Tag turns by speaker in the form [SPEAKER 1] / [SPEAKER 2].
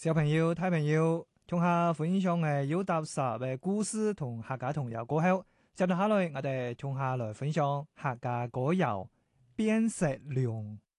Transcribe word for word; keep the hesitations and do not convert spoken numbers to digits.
[SPEAKER 1] 小朋友、大朋友，從下分享嘅有搭十嘅故事同客家童謠過後，接住下來我哋從下來分享客家歌謠《變色龍》。